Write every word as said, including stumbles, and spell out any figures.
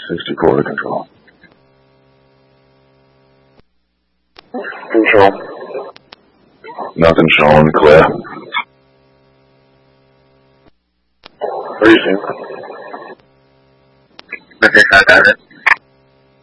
sixty-four to control. Control. Nothing showing, clear. Freezing. Okay, I got it.